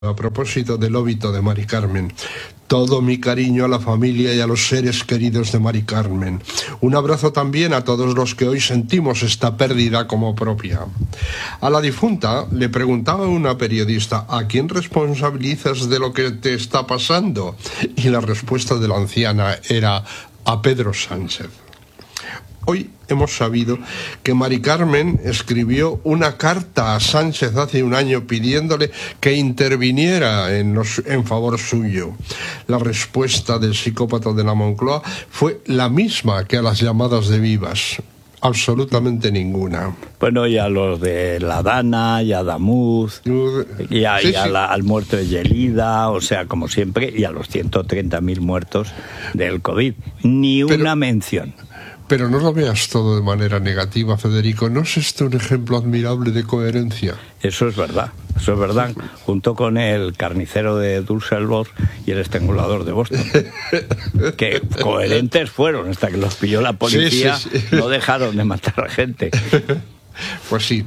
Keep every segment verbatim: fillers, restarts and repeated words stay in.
A propósito del óbito de Mari Carmen, todo mi cariño a la familia y a los seres queridos de Mari Carmen. Un abrazo también a todos los que hoy sentimos esta pérdida como propia. A la difunta le preguntaba una periodista: ¿a quién responsabilizas de lo que te está pasando? Y la respuesta de la anciana era: a Pedro Sánchez. Hoy hemos sabido que Mari Carmen escribió una carta a Sánchez hace un año pidiéndole que interviniera en, los, en favor suyo. La respuesta del psicópata de la Moncloa fue la misma que a las llamadas de Vivas: absolutamente ninguna. Bueno, y a los de La Dana, y a Damuz, y, a, sí, y a la, al muerto de Yelida, o sea, como siempre, y a los ciento treinta mil muertos del COVID. Ni Pero... una mención. Pero no lo veas todo de manera negativa, Federico. ¿No es esto un ejemplo admirable de coherencia? Eso es verdad, eso es verdad. Junto con el carnicero de Düsseldorf y el estrangulador de Boston. Que coherentes fueron hasta que los pilló la policía. Sí, sí, sí. No dejaron de matar a gente. Pues sí.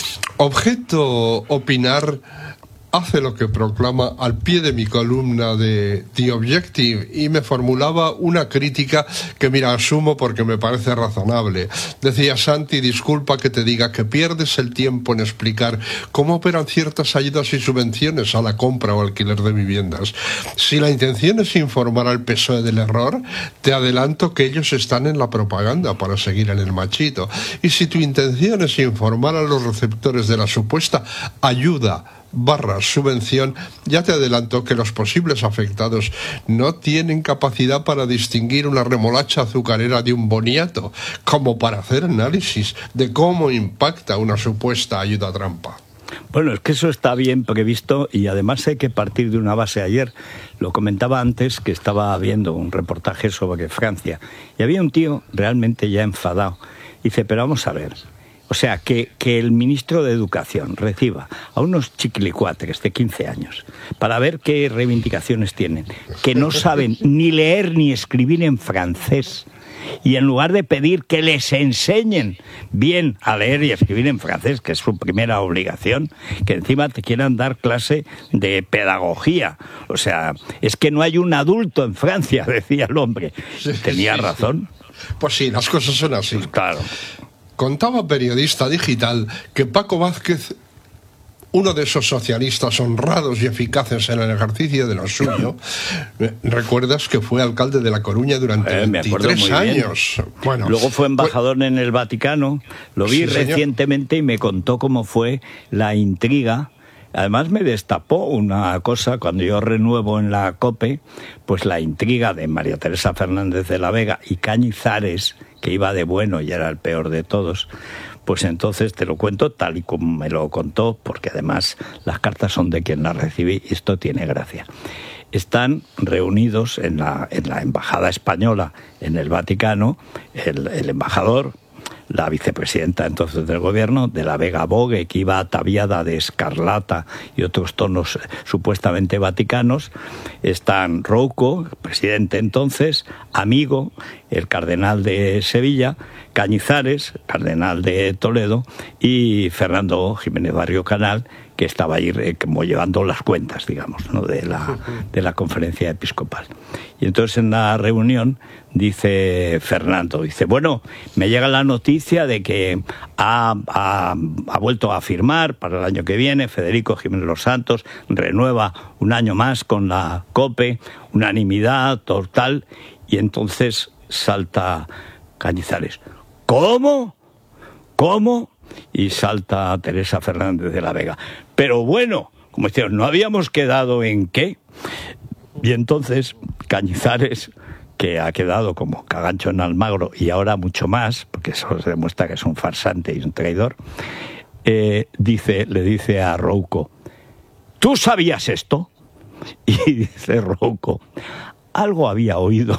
Objeto opinar hace lo que proclama al pie de mi columna de The Objective, y me formulaba una crítica que, mira, asumo porque me parece razonable. Decía: Santi, disculpa que te diga que pierdes el tiempo en explicar cómo operan ciertas ayudas y subvenciones a la compra o alquiler de viviendas. Si la intención es informar al P S O E del error, te adelanto que ellos están en la propaganda para seguir en el machito. Y si tu intención es informar a los receptores de la supuesta ayuda barra subvención, ya te adelanto que los posibles afectados no tienen capacidad para distinguir una remolacha azucarera de un boniato, como para hacer análisis de cómo impacta una supuesta ayuda trampa. Bueno, es que eso está bien previsto, y además hay que partir de una base. Ayer lo comentaba antes, que estaba viendo un reportaje sobre Francia, y había un tío realmente ya enfadado. Dice: pero vamos a ver, o sea, que, que el ministro de Educación reciba a unos chiquilicuatres de quince años para ver qué reivindicaciones tienen, que no saben ni leer ni escribir en francés, y en lugar de pedir que les enseñen bien a leer y escribir en francés, que es su primera obligación, que encima te quieran dar clase de pedagogía. O sea, es que no hay un adulto en Francia, decía el hombre. Tenía razón. Pues sí, las cosas son así. Pues claro. Contaba Periodista Digital que Paco Vázquez, uno de esos socialistas honrados y eficaces en el ejercicio de lo suyo, recuerdas que fue alcalde de La Coruña durante eh, veintitrés años. Bueno, luego fue embajador fue... en el Vaticano. Lo vi sí, recientemente, señor. Y me contó cómo fue la intriga. Además me destapó una cosa: cuando yo renuevo en la COPE, pues la intriga de María Teresa Fernández de la Vega y Cañizares, que iba de bueno y era el peor de todos. Pues entonces te lo cuento tal y como me lo contó, porque además las cartas son de quien las recibí, y esto tiene gracia. Están reunidos en la, en la embajada española en el Vaticano, el, el embajador, la vicepresidenta entonces del gobierno, de la Vega Bogue, que iba ataviada de escarlata y otros tonos supuestamente vaticanos. Están Rouco, presidente entonces, Amigo, el cardenal de Sevilla, Cañizares, cardenal de Toledo, y Fernando Jiménez Barrio Canal, que estaba ahí eh, como llevando las cuentas, digamos, ¿no?, de la, de la conferencia episcopal. Y entonces en la reunión dice Fernando, dice: bueno, me llega la noticia de que ha, ha, ha vuelto a firmar para el año que viene Federico Jiménez Los Santos, renueva un año más con la COPE, unanimidad total. Y entonces salta Cañizares: ¿cómo? ¿Cómo? Y salta Teresa Fernández de la Vega: pero bueno, como decían, ¿no habíamos quedado en qué? Y entonces Cañizares, que ha quedado como cagancho en Almagro, y ahora mucho más, porque eso se demuestra que es un farsante y un traidor, eh, dice, le dice a Rouco: ¿tú sabías esto? Y dice Rouco: algo había oído.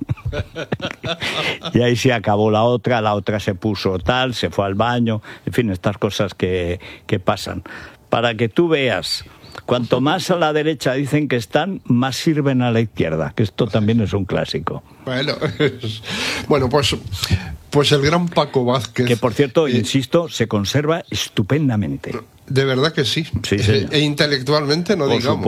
Y ahí se acabó la otra, la otra se puso tal, se fue al baño, en fin, estas cosas que, que pasan. Para que tú veas, cuanto más a la derecha dicen que están, más sirven a la izquierda, que esto también es un clásico. Bueno, bueno, pues Pues el gran Paco Vázquez. Que, por cierto, eh, insisto, se conserva estupendamente. De verdad que sí. Sí, señor. E intelectualmente, no Por digamos.